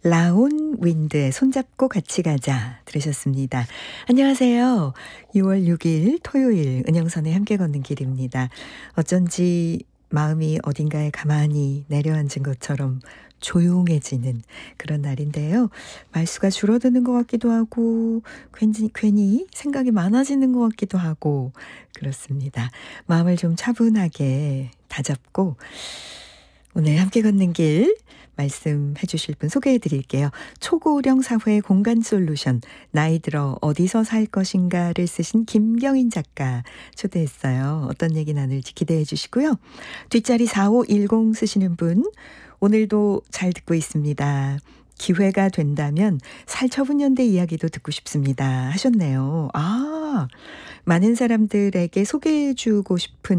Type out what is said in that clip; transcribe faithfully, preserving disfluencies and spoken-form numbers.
라온 윈드의 손잡고 같이 가자 들으셨습니다. 안녕하세요. 유월 육일 토요일 은영선의 함께 걷는 길입니다. 어쩐지 마음이 어딘가에 가만히 내려앉은 것처럼 조용해지는 그런 날인데요. 말수가 줄어드는 것 같기도 하고 괜히, 괜히 생각이 많아지는 것 같기도 하고 그렇습니다. 마음을 좀 차분하게 다잡고 오늘 함께 걷는 길 말씀해 주실 분 소개해 드릴게요. 초고령 사회 공간 솔루션 나이 들어 어디서 살 것인가를 쓰신 김경인 작가 초대했어요. 어떤 얘기 나눌지 기대해 주시고요. 뒷자리 사오일공 쓰시는 분 오늘도 잘 듣고 있습니다. 기회가 된다면 살처분연대 이야기도 듣고 싶습니다 하셨네요. 아, 많은 사람들에게 소개해 주고 싶은